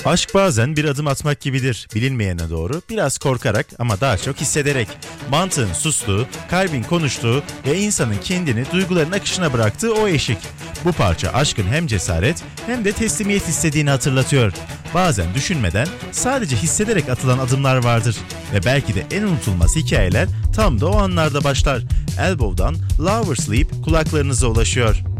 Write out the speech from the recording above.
Aşk bazen bir adım atmak gibidir. Bilinmeyene doğru, biraz korkarak ama daha çok hissederek. Mantığın sustuğu, kalbin konuştuğu ve insanın kendini duyguların akışına bıraktığı o eşik. Bu parça aşkın hem cesaret hem de teslimiyet istediğini hatırlatıyor. Bazen düşünmeden, sadece hissederek atılan adımlar vardır. Ve belki de en unutulmaz hikayeler tam da o anlarda başlar. Elbow'dan Lover Sleep kulaklarınıza ulaşıyor.